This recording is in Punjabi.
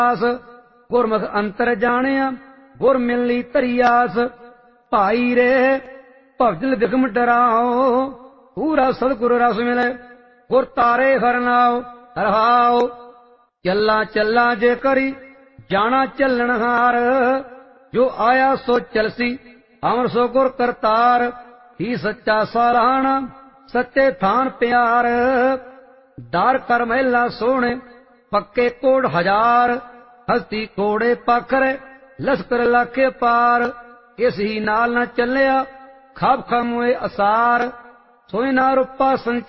ਆਸ, ਗੁਰਮੁਖ ਅੰਤਰ ਜਾਣਿਆ ਗੁਰ ਮਿਲਣੀ ਧਰੀ ਆਸ। ਭਾਈ ਰੇ ਭਵਜਲ ਬਿਖਮ ਡਰਾਓ, ਪੂਰਾ ਸਤਿਗੁਰ ਰਸ ਮਿਲੇ ਗੁਰ ਤਾਰੇ ਹਰਨਾਓ। ਰਹਾਓ ਚੱਲਾਂ ਚੱਲਾਂ ਜੇ ਕਰੀ ਜਾਣਾ ਚੱਲਣਹਾਰ, ਜੋ ਆਇਆ ਸੋ ਚਲਸੀ ਅਮਰ ਸੋ ਗੁਰ ਕਰਤਾਰ। ਹੀ ਸੱਚਾ ਸਾਲਾਣਾ ਸੱਚੇ ਥਾਨ ਪਿਆਰ, ਦਾਰ ਕਰ ਮਹਿਲਾ ਸੋਹਣੇ ਪੱਕੇ ਕੋੜ ਹਜ਼ਾਰ। ਹਸਤੀ ਕੋੜੇ ਪਾਖਰੇ ਲਸਕਰ ਲਾਖੇ ਪਾਰ, ਕਿਸ ਹੀ ਨਾਲ ਨਾ ਚੱਲਿਆ ਖਾਬ ਖਾਮੋਏ ਅਸਾਰ। ਸੋਇ ਨਾ ਰੂਪਾ ਸੰਚੀ